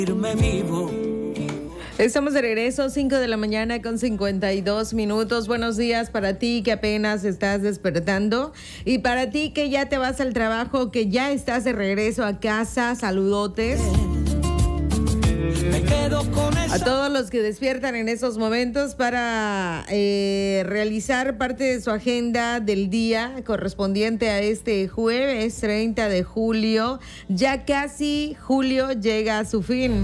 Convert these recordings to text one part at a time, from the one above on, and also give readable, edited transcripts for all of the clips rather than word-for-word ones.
Vivo. Estamos de regreso, 5 de la mañana con 52 minutos. Buenos días para ti que apenas estás despertando y para ti que ya te vas al trabajo, que ya estás de regreso a casa. Saludotes. A todos los que despiertan en esos momentos para realizar parte de su agenda del día correspondiente a este jueves 30 de julio. Ya casi julio llega a su fin.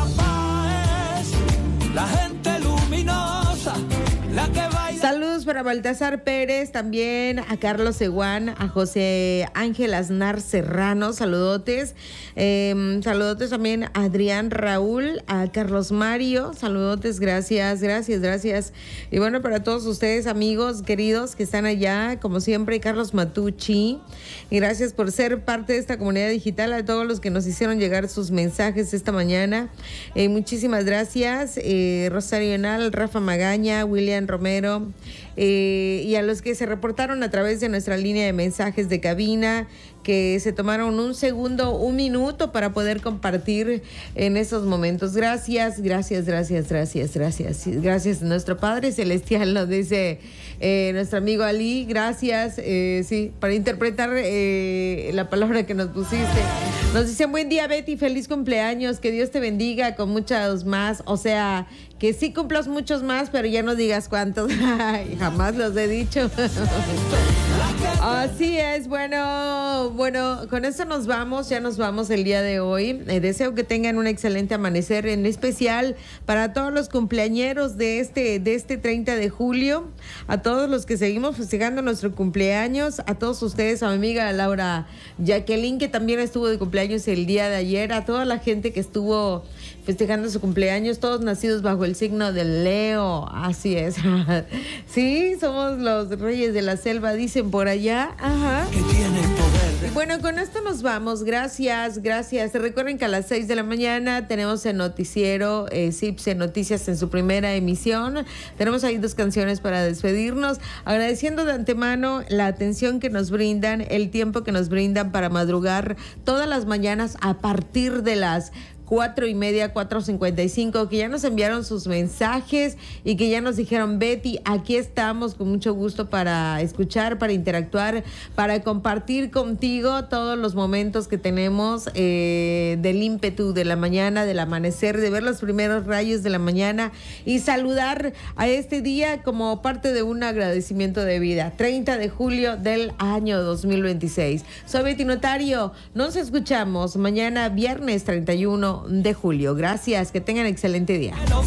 La gente luminosa, la que baila. Saludos para Baltasar Pérez, también a Carlos Seguán, a José Ángel Aznar Serrano, saludotes. Saludotes también a Adrián Raúl, a Carlos Mario, saludotes, gracias. Y bueno, para todos ustedes, amigos queridos que están allá, como siempre, Carlos Matucci, y gracias por ser parte de esta comunidad digital, a todos los que nos hicieron llegar sus mensajes esta mañana. Muchísimas gracias, Rosario Enal, Rafa Magaña, William Romero, y a los que se reportaron a través de nuestra línea de mensajes de cabina, que se tomaron un minuto para poder compartir en esos momentos. Gracias. Nuestro Padre Celestial, nos dice nuestro amigo Ali, gracias, sí, para interpretar la palabra que nos pusiste. Nos dicen, buen día, Betty, feliz cumpleaños, que Dios te bendiga con muchos más, o sea, que sí cumplas muchos más, pero ya no digas cuántos. Ay, jamás los he dicho. Así es, bueno, con esto ya nos vamos el día de hoy. Deseo que tengan un excelente amanecer, en especial para todos los cumpleañeros de este 30 de julio, a todos los que seguimos festejando nuestro cumpleaños, a todos ustedes, a mi amiga Laura Jacqueline, que también estuvo de cumpleaños el día de ayer, a toda la gente que estuvo festejando su cumpleaños, todos nacidos bajo el signo del Leo, así es. Sí, somos los reyes de la selva, dicen por allá. Ajá. Que tiene poder. Y bueno, con esto nos vamos. Gracias. Recuerden que a las 6 de la mañana tenemos el noticiero CIPSE Noticias en su primera emisión. Tenemos ahí 2 canciones para despedirnos, agradeciendo de antemano la atención que nos brindan, el tiempo que nos brindan para madrugar todas las mañanas a partir de las 4:30, 4:55, que ya nos enviaron sus mensajes y que ya nos dijeron, Betty, aquí estamos con mucho gusto para escuchar, para interactuar, para compartir contigo todos los momentos que tenemos del ímpetu de la mañana, del amanecer, de ver los primeros rayos de la mañana y saludar a este día como parte de un agradecimiento de vida. 30 de julio del año 2026. Soy Betty Notario. Nos escuchamos mañana viernes 31 de julio. Gracias, que tengan excelente día.